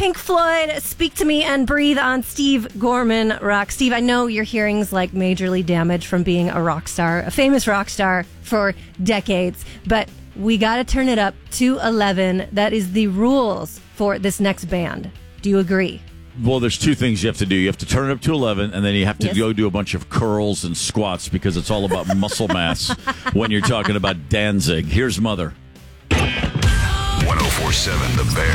Pink Floyd, Speak to Me and Breathe on Steve Gorman Rock. Steve, I know your hearing's like majorly damaged from being a rock star, a famous rock star for decades, but we got to turn it up to 11. That is the rules for this next band. Do you agree? Well, there's two things you have to do. You have to turn it up to 11, and then you have to Yes. go do a bunch of curls and squats because it's all about muscle mass when you're talking about Danzig. Here's Mother. 104.7 The Bear.